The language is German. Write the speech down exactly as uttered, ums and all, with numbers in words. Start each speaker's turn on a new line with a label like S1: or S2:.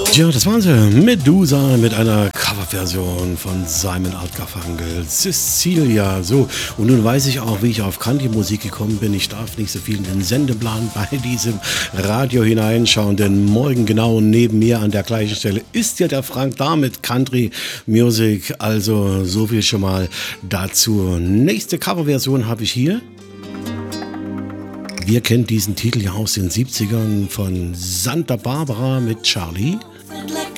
S1: Ja, das waren sie. Medusa mit einer Coverversion von Simon Art Garfunkel. Cecilia. So, und nun weiß ich auch, wie ich auf Country-Musik gekommen bin. Ich darf nicht so viel in den Sendeplan bei diesem Radio hineinschauen, denn morgen genau neben mir an der gleichen Stelle ist ja der Frank da mit Country Music. Also so viel schon mal dazu. Nächste Coverversion habe ich hier. Wir kennen diesen Titel ja aus den siebzigern von Santa Barbara mit Charlie.